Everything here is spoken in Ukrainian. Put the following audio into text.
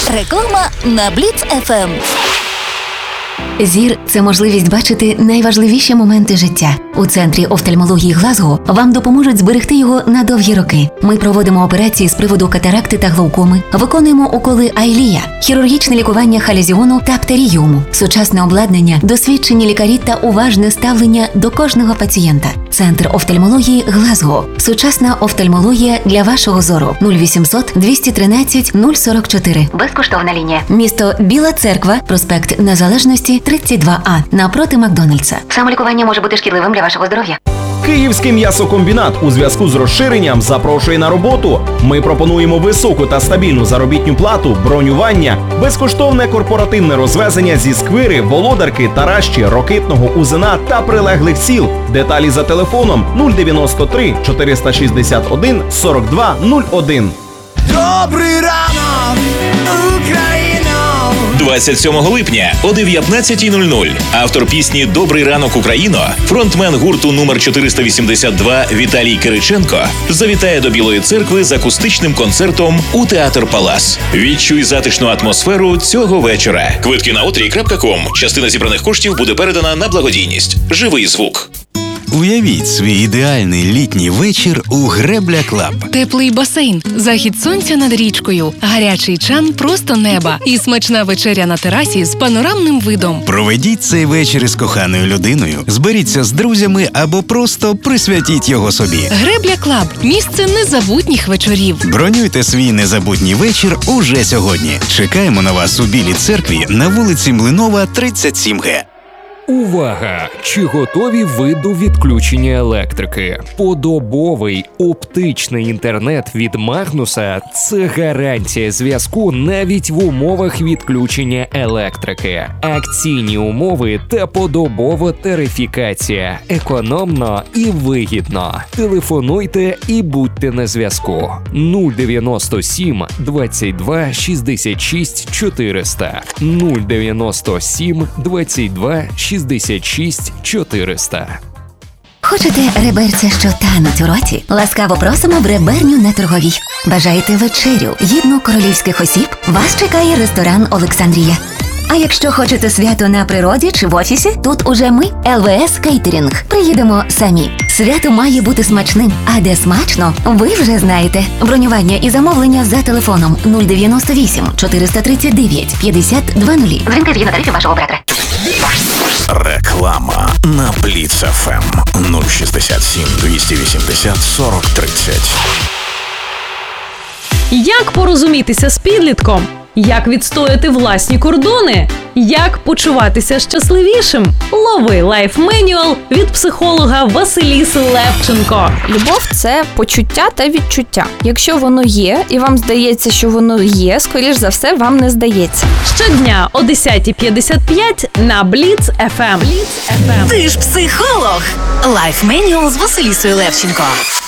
Реклама на Бліц ФМ. Зір – це можливість бачити найважливіші моменти життя. У Центрі офтальмології Глазго вам допоможуть зберегти його на довгі роки. Ми проводимо операції з приводу катаракти та глаукоми, виконуємо уколи Айлія, хірургічне лікування халезіону та птеріуму, сучасне обладнання, досвідчені лікарі та уважне ставлення до кожного пацієнта. Центр офтальмології Глазго. Сучасна офтальмологія для вашого зору. 0800 213 044. Безкоштовна лінія. Місто Біла Церква, проспект Незалежності, 32А, напроти Макдональдса. Самолікування може бути шкідливим для вашого здоров'я. Київський м'ясокомбінат у зв'язку з розширенням запрошує на роботу. Ми пропонуємо високу та стабільну заробітну плату, бронювання, безкоштовне корпоративне розвезення зі Сквири, Володарки, Таращі, Рокитного, Узина та прилеглих сіл. Деталі за телефоном 093 461 4201. Добрий ранок, Україно! 27 липня о 19:00 автор пісні «Добрий ранок, Україно», фронтмен гурту номер 482 Віталій Кириченко завітає до Білої Церкви з акустичним концертом у Театр Палас. Відчуй затишну атмосферу цього вечора. Квитки на otrій.com. Частина зібраних коштів буде передана на благодійність. Живий звук. Уявіть свій ідеальний літній вечір у Гребля Клаб. Теплий басейн, захід сонця над річкою, гарячий чан просто неба і смачна вечеря на терасі з панорамним видом. Проведіть цей вечір із коханою людиною, зберіться з друзями або просто присвятіть його собі. Гребля Клаб – місце незабутніх вечорів. Бронюйте свій незабутній вечір уже сьогодні. Чекаємо на вас у Білій Церкві на вулиці Млинова, 37Г. Увага! Чи готові ви до відключення електрики? Подобовий оптичний інтернет від Магнуса – це гарантія зв'язку навіть в умовах відключення електрики. Акційні умови та подобова тарифікація. Економно і вигідно. Телефонуйте і будьте на зв'язку. 097 22 66 400. 097 22 66 400. Хочете реберця, що тануть у роті? Ласкаво просимо в реберню на Торговій. Бажаєте вечерю, гідну королівських осіб? Вас чекає ресторан «Олександрія». А якщо хочете свято на природі чи в офісі, тут уже ми, ЛВС Кейтерінг. Приїдемо самі. Свято має бути смачним. А де смачно, ви вже знаєте. Бронювання і замовлення за телефоном 098 439 5020. Дзвінки згідно тарифів вашого оператора. Реклама на Бліц ФМ 067 280 40 30. Як порозумітися з підлітком? Як відстояти власні кордони? Як почуватися щасливішим? Лови лайф-менюал від психолога Василіси Левченко. Любов – це почуття та відчуття. Якщо воно є, і вам здається, що воно є, скоріш за все, вам не здається. Щодня о 10:55 на Бліц ФМ. Ти ж психолог. Лайф-менюал з Василісою Левченко.